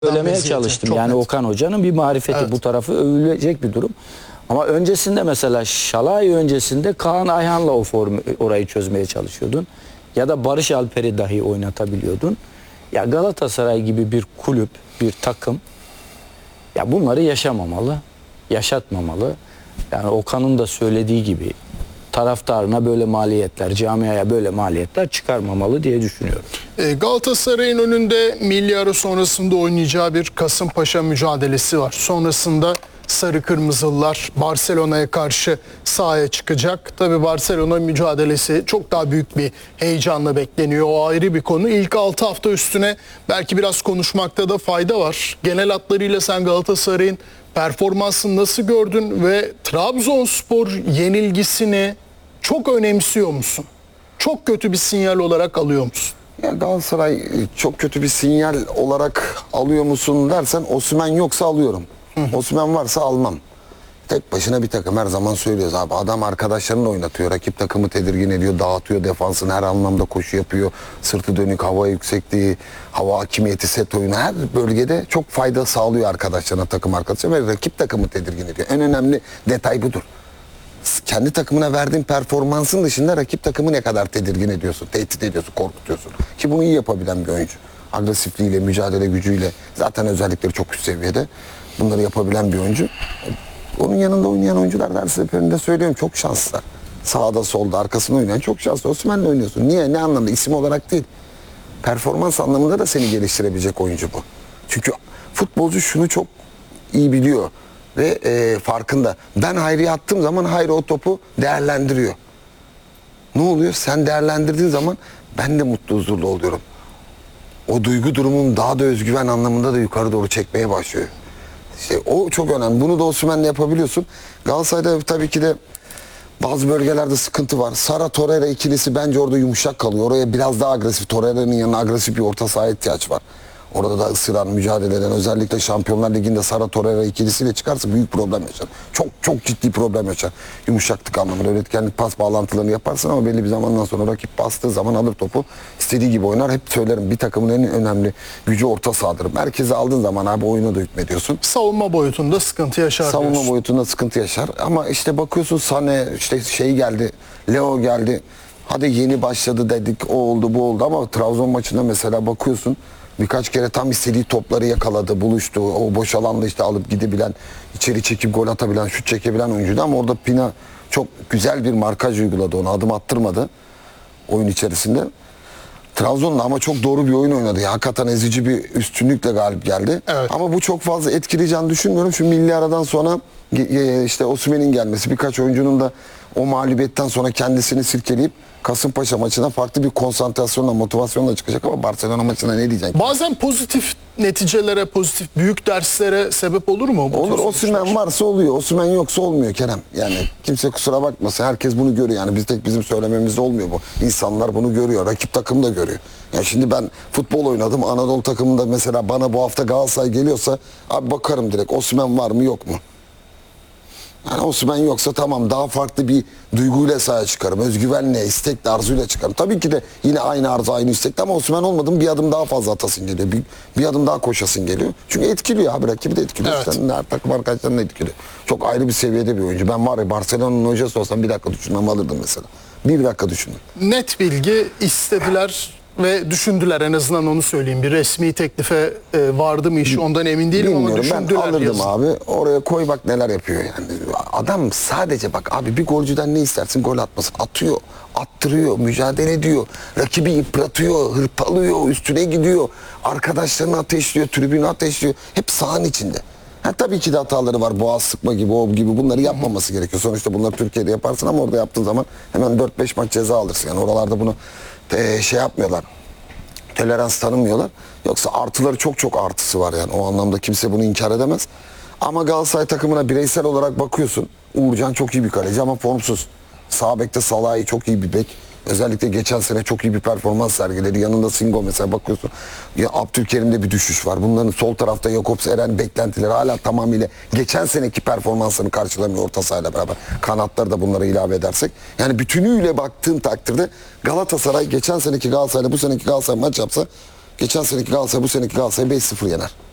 Söylemeye çalıştım. Yani net. Okan Hoca'nın bir marifeti, evet. Bu tarafı övülecek bir durum. Ama öncesinde mesela Şalay öncesinde Kaan Ayhan'la orayı çözmeye çalışıyordun. Ya da Barış Alper'i dahi oynatabiliyordun. Ya Galatasaray gibi bir kulüp, bir takım ya bunları yaşamamalı, yaşatmamalı. Yani Okan'ın da söylediği gibi taraftarına böyle maliyetler, camiaya böyle maliyetler çıkarmamalı diye düşünüyorum. Galatasaray'ın önünde milli ara sonrasında oynayacağı bir Kasımpaşa mücadelesi var. Sonrasında Sarı Kırmızılılar Barcelona'ya karşı sahaya çıkacak. Tabii Barcelona mücadelesi çok daha büyük bir heyecanla bekleniyor. O ayrı bir konu. İlk 6 hafta üstüne belki biraz konuşmakta da fayda var. Genel hatlarıyla sen Galatasaray'ın performansını nasıl gördün ve Trabzonspor yenilgisini çok önemsiyor musun? Çok kötü bir sinyal olarak alıyor musun? Ya Galatasaray çok kötü bir sinyal olarak alıyor musun dersen, Osimhen yoksa alıyorum. Osimhen varsa almam. Tek başına bir takım, her zaman söylüyoruz abi. Adam arkadaşlarını oynatıyor. Rakip takımı tedirgin ediyor. Dağıtıyor defansını. Her anlamda koşu yapıyor. Sırtı dönük, hava yüksekliği, hava hakimiyeti, set oyunu. Her bölgede çok fayda sağlıyor arkadaşlarına, takım arkadaşlarına. Ve rakip takımı tedirgin ediyor. En önemli detay budur. Kendi takımına verdiğin performansın dışında rakip takımı ne kadar tedirgin ediyorsun, tehdit ediyorsun, korkutuyorsun. Ki bunu iyi yapabilen bir oyuncu. Agresifliğiyle, mücadele gücüyle, zaten özellikleri çok üst seviyede. Bunları yapabilen bir oyuncu. Onun yanında oynayan oyuncular her seferinde söylüyorum, çok şanslılar. Sağda solda arkasında oynayan çok şanslı. Osimhen'le oynuyorsun. Niye? Ne anlamda? İsim olarak değil. Performans anlamında da seni geliştirebilecek oyuncu bu. Çünkü futbolcu şunu çok iyi biliyor ve farkında. Ben Hayri'ye attığım zaman Hayri o topu değerlendiriyor. Ne oluyor? Sen değerlendirdiğin zaman ben de mutlu, huzurlu oluyorum. O duygu durumun daha da özgüven anlamında da yukarı doğru çekmeye başlıyor. İşte o çok önemli. Bunu da Osimhen'le yapabiliyorsun. Galatasaray'da tabii ki de bazı bölgelerde sıkıntı var. Sara Torreira ikilisi bence orada yumuşak kalıyor. Oraya biraz daha agresif, Torreira'nın yanına agresif bir orta sahaya ihtiyaç var. Orada da ısıran, mücadele eden, özellikle Şampiyonlar Ligi'nde Sara Torreira ikilisiyle çıkarsa büyük problem yaşar. Çok ciddi problem yaşar. Yumuşaklık anlamında, üretkenlik, pas bağlantılarını yaparsın ama belli bir zamandan sonra rakip bastığı zaman alır topu, istediği gibi oynar. Hep söylerim, bir takımın en önemli gücü orta sahadır. Merkeze aldığın zaman abi oyunu da hükmediyorsun. Savunma boyutunda sıkıntı yaşar. Savunma diyorsun. Boyutunda sıkıntı yaşar ama işte bakıyorsun Sané, işte şey geldi, Leo geldi. Hadi yeni başladı dedik, o oldu bu oldu ama Trabzon maçında mesela bakıyorsun, birkaç kere tam istediği topları yakaladı, buluştu. O boş alanda işte alıp gidebilen, içeri çekip gol atabilen, şut çekebilen oyuncuydu ama orada Pina çok güzel bir markaj uyguladı ona. Adım attırmadı oyun içerisinde. Trabzon'da ama çok doğru bir oyun oynadı. Ya, hakikaten ezici bir üstünlükle galip geldi. Evet. Ama bu çok fazla etkileyeceğini düşünmüyorum. Şu milli aradan sonra işte Osimhen'in gelmesi, birkaç oyuncunun da o mağlubiyetten sonra kendisini silkeleyip Kasımpaşa maçına farklı bir konsantrasyonla, motivasyonla çıkacak ama Barcelona maçına ne diyecek? Bazen pozitif neticelere, pozitif büyük derslere sebep olur mu? Olur. Osimhen varsa oluyor. Osimhen yoksa olmuyor Kerem. Yani kimse kusura bakmasın. Herkes bunu görüyor. Yani bizim söylememizde olmuyor bu. İnsanlar bunu görüyor. Rakip takım da görüyor. Yani şimdi ben futbol oynadım. Anadolu takımında mesela bana bu hafta Galatasaray geliyorsa abi bakarım direkt. Osimhen var mı yok mu? Yani Osimhen yoksa tamam, daha farklı bir duyguyla sahaya çıkarım. Özgüvenle, istekle, arzuyla çıkarım. Tabii ki de yine aynı arzu, aynı istekle ama Osimhen olmadım bir adım daha fazla atasın geliyor. Bir adım daha koşasın geliyor. Çünkü etkiliyor abi, rakibi de etkiliyor. Evet. Senin her takım arkadaşlarını etkiliyor. Çok ayrı bir seviyede bir oyuncu. Ben var ya Barcelona'nın hocası olsam bir dakika düşünmem, alırdım mesela. Bir dakika düşündüm. Net bilgi istediler ve düşündüler, en azından onu söyleyeyim. Bir resmi teklife vardı mı iş, ondan emin değilim. Bilmiyorum, ama düşündüler. Ben alırdım abi. Oraya koy bak neler yapıyor yani. Adam sadece bak abi, bir golcüden ne istersin? Gol atmasın. Atıyor, attırıyor, mücadele ediyor. Rakibi yıpratıyor, hırpalıyor, üstüne gidiyor. Arkadaşlarını ateşliyor, tribünü ateşliyor. Hep sahanın içinde. Ha, tabii ki de hataları var. Boğaz sıkma gibi, o gibi, bunları yapmaması gerekiyor. Sonuçta bunları Türkiye'de yaparsın ama orada yaptığın zaman hemen 4-5 maç ceza alırsın. Yani oralarda bunu şey yapmıyorlar. Tolerans tanımıyorlar. Yoksa artıları çok artısı var yani. O anlamda kimse bunu inkar edemez. Ama Galatasaray takımına bireysel olarak bakıyorsun. Uğurcan çok iyi bir kaleci ama formsuz. Sağ bekte Salah'ı çok iyi bir bek. Özellikle geçen sene çok iyi bir performans sergiledi. Yanında Singo mesela bakıyorsun. Ya Abdülkerim'de bir düşüş var. Bunların sol tarafta Jakobs, Eren beklentileri hala tamamıyla geçen seneki performanslarını karşılamıyor orta sahayla beraber. Kanatları da bunlara ilave edersek. Yani bütünüyle baktığın takdirde Galatasaray geçen seneki Galatasaray'la bu seneki Galatasaray maç yapsa, geçen seneki Galatasaray bu seneki Galatasaray 5-0 yener.